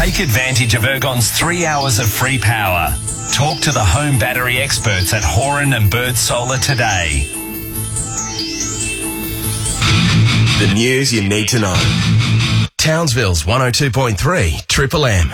Take advantage of Ergon's 3 hours of free power. Talk to the home battery experts at Horan and Bird Solar today. The news you need to know. Townsville's 102.3 Triple M.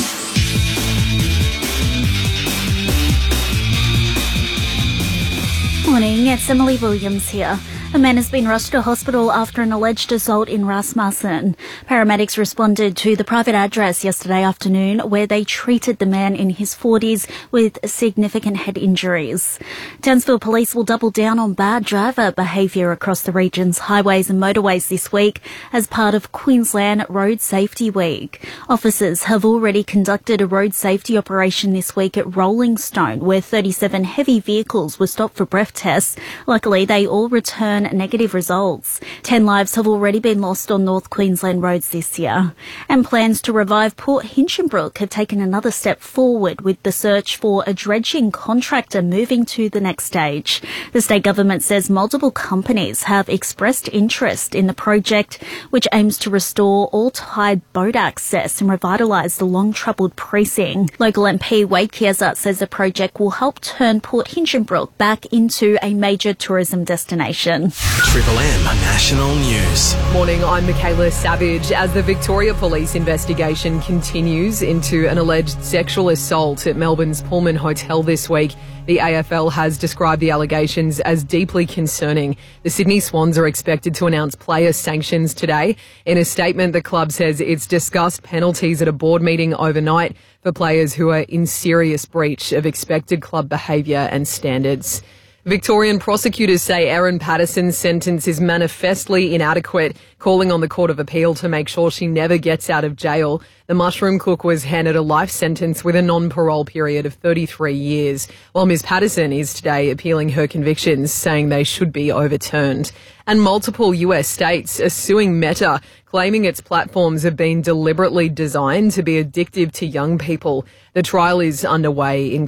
Morning, it's Emily Williams here. A man has been rushed to hospital after an alleged assault in Rasmussen. Paramedics responded to the private address yesterday afternoon where they treated the man in his 40s with significant head injuries. Townsville Police will double down on bad driver behaviour across the region's highways and motorways this week as part of Queensland Road Safety Week. Officers have already conducted a road safety operation this week at Rolling Stone where 37 heavy vehicles were stopped for breath tests. Luckily, they all returned negative results. 10 lives have already been lost on North Queensland roads this year. And plans to revive Port Hinchinbrook have taken another step forward with the search for a dredging contractor moving to the next stage. The state government says multiple companies have expressed interest in the project, which aims to restore all tide boat access and revitalise the long-troubled precinct. Local MP Wade Kiesert says the project will help turn Port Hinchinbrook back into a major tourism destination. Triple M National News. Morning, I'm Michaela Savage. As the Victoria Police investigation continues into an alleged sexual assault at Melbourne's Pullman Hotel this week, the AFL has described the allegations as deeply concerning. The Sydney Swans are expected to announce player sanctions today. In a statement, the club says it's discussed penalties at a board meeting overnight for players who are in serious breach of expected club behaviour and standards. Victorian prosecutors say Erin Patterson's sentence is manifestly inadequate, calling on the Court of Appeal to make sure she never gets out of jail. The mushroom cook was handed a life sentence with a non-parole period of 33 years, while Ms Patterson is today appealing her convictions, saying they should be overturned. And multiple US states are suing Meta, claiming its platforms have been deliberately designed to be addictive to young people. The trial is underway in